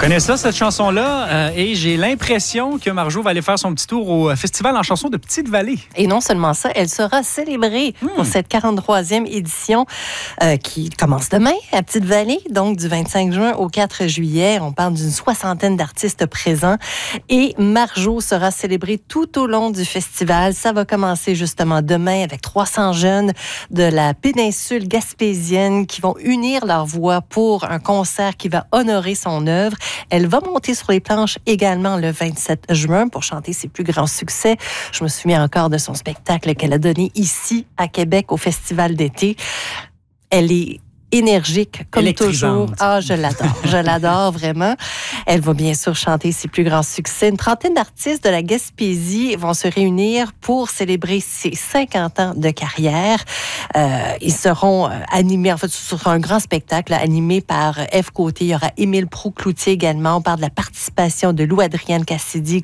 connais ça, cette chanson-là, et j'ai l'impression que Marjo va aller faire son petit tour au festival en chanson de Petite-Vallée. Et non seulement ça, elle sera célébrée pour cette 43e édition qui commence demain à Petite-Vallée, donc du 25 juin au 4 juillet. On parle d'une 60aine d'artistes présents et Marjo sera célébrée tout au long du festival. Ça va commencer justement demain avec 300 jeunes de la péninsule gaspésienne qui vont unir leurs voix pour un concert qui va honorer son œuvre. Elle va monter sur les planches également le 27 juin pour chanter ses plus grands succès. Je me souviens encore de son spectacle qu'elle a donné ici à Québec au Festival d'été. Elle est énergique, comme toujours. Ah, je l'adore vraiment. Elle va bien sûr chanter ses plus grands succès. Une trentaine d'artistes de la Gaspésie vont se réunir pour célébrer ses 50 ans de carrière. Ils seront animés, en fait, ce sera un grand spectacle animé par Ève Côté. Il y aura Émile Proulx-Cloutier également. On parle de la participation de Lou-Adrienne Cassidy,